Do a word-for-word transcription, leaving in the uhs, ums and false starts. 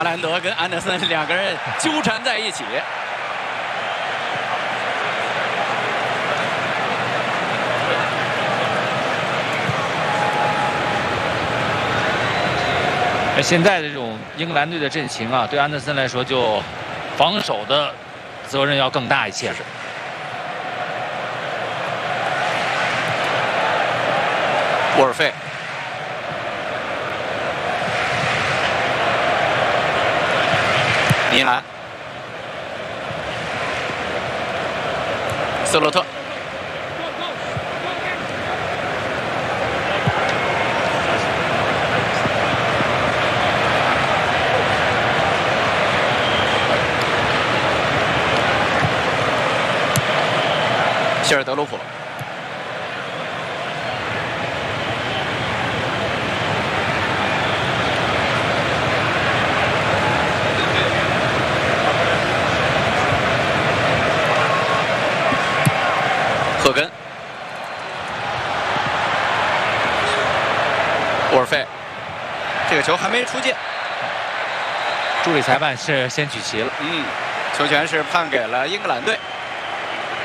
哈兰德跟安德森两个人纠缠在一起。 现在的这种英格兰队的阵型啊，对安德森来说就防守的责任要更大一些。是。 沃尔费。 尼兰、斯洛特、希尔德鲁普、赫根、沃尔费，这个球还没出界， 助理裁判是先举旗了。 嗯，球权是判给了英格兰队。